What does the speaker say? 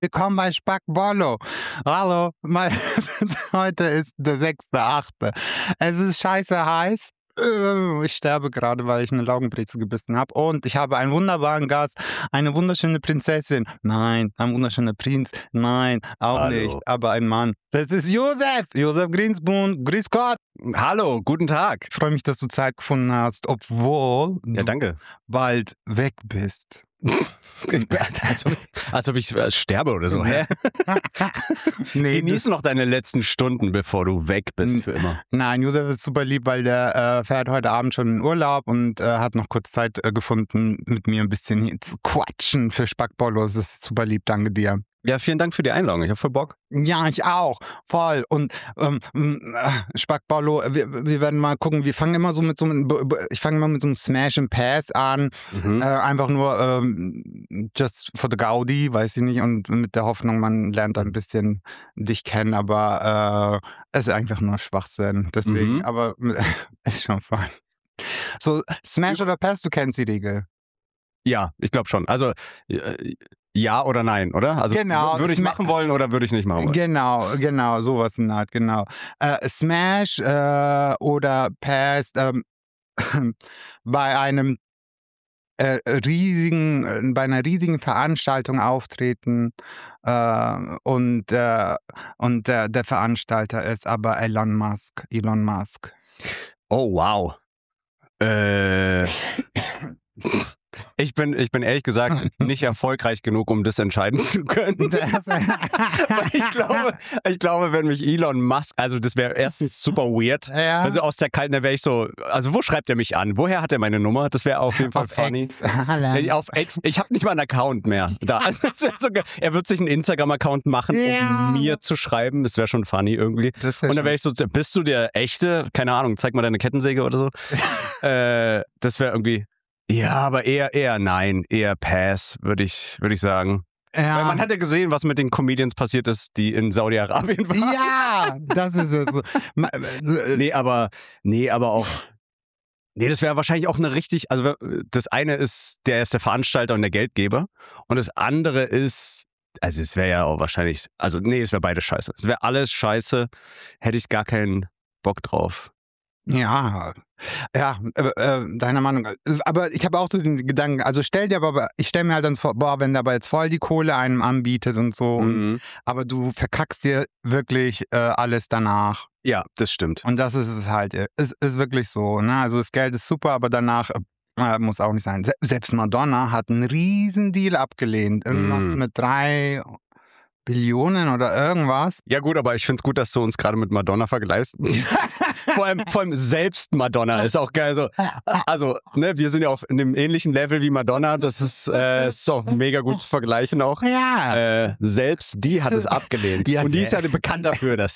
Willkommen bei Spackbollo. Hallo, heute ist der 6.8. Es ist scheiße heiß. Ich sterbe gerade, weil ich eine Laugenbrezel gebissen habe. Und ich habe einen wunderbaren Gast, eine wunderschöne Prinzessin. Nein, ein wunderschöner Prinz. Nein, auch Hallo. nicht, aber ein Mann. Das ist Josef Grinspoon. Grüß Gott. Hallo, guten Tag. Ich freue mich, dass du Zeit gefunden hast, obwohl Ja, du danke. bald weg bist. Als ob ich sterbe oder so. Hä? Nee, Genieß noch deine letzten Stunden, bevor du weg bist für immer. Nein, Josef ist super lieb, weil der fährt heute Abend schon in Urlaub und hat noch kurz Zeit gefunden, mit mir ein bisschen hier zu quatschen für Spackbollos. Das ist super lieb, danke dir. Ja, vielen Dank für die Einladung. Ich hab voll Bock. Ja, ich auch. Voll. Und Spackbollo, wir werden mal gucken, wir fangen immer so mit so einem, ich fange immer mit so einem Smash and Pass an. Einfach nur just for the Gaudi, weiß ich nicht, und mit der Hoffnung, man lernt ein bisschen dich kennen, aber es ist einfach nur Schwachsinn. Deswegen, aber ist schon fein. So, Smash oder Pass, du kennst die Regel. Ja, ich glaube schon. Also, ja oder nein, oder? Also, Genau, würde ich machen wollen oder würde ich nicht machen wollen? Genau, sowas in der Art, genau. Smash oder Pass bei einem bei einer riesigen Veranstaltung auftreten und der Veranstalter ist aber Elon Musk. Oh, wow. Ich bin ehrlich gesagt nicht erfolgreich genug, um das entscheiden zu können. ich glaube, wenn mich Elon Musk, also das wäre erstens super weird. Ja. Also aus der Kalten, da wäre ich so, also wo schreibt er mich an? Woher hat er meine Nummer? Das wäre auf jeden Fall Auf funny. X. Auf X. Ich habe nicht mal einen Account mehr. Da. Also, das wär so geil. Er wird sich einen Instagram-Account machen, um mir zu schreiben. Das wäre schon funny irgendwie. Und dann wäre ich so, bist du der Echte? Keine Ahnung, zeig mal deine Kettensäge oder so. Das wäre irgendwie... Ja, aber eher nein, eher Pass, würde ich sagen. Ja. Weil man hat ja gesehen, was mit den Comedians passiert ist, die in Saudi-Arabien waren. Ja, das ist es. Nee, aber auch. Nee, das wäre wahrscheinlich auch eine richtig. Also, das eine ist, der ist der Veranstalter und der Geldgeber. Und das andere ist. Also, es wäre ja auch wahrscheinlich. Also, nee, es wäre beides scheiße. Es wäre alles scheiße. Hätte ich gar keinen Bock drauf. Ja, deiner Meinung. Aber ich habe auch so den Gedanken, also ich stelle mir halt dann vor, boah, wenn der aber jetzt voll die Kohle einem anbietet und so, aber du verkackst dir wirklich alles danach. Ja, das stimmt. Und das ist es halt. Es ist wirklich so, ne? Also das Geld ist super, aber danach muss auch nicht sein. Selbst Madonna hat einen riesen Deal abgelehnt. Irgendwas mit 3 Billionen oder irgendwas. Ja gut, aber ich finde es gut, dass du uns gerade mit Madonna vergleichst. vor allem selbst Madonna ist auch geil. Also, ne, wir sind ja auf einem ähnlichen Level wie Madonna. Das ist auch mega gut zu vergleichen auch. Ja. Selbst die hat es abgelehnt. Ja, und die ist ja bekannt dafür, dass